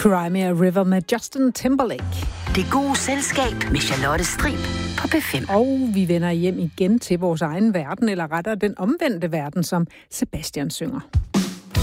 Crimea River med Justin Timberlake. Det gode selskab med Charlotte Strib på P5. Og vi vender hjem igen til vores egen verden, eller rettere den omvendte verden, som Sebastian synger.